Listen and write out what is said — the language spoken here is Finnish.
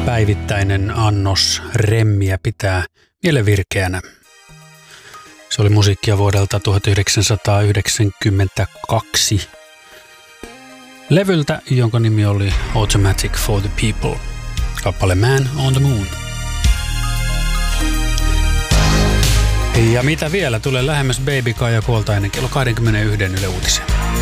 Päivittäinen annos remmiä pitää mielen virkeänä. Se oli musiikkia vuodelta 1992 levyltä, jonka nimi oli Automatic for the People. Kappale Man on the Moon. Ja mitä vielä? Tulee lähemmäs Baby Kaija Koolta ennen kello 21 Yle Uutisia.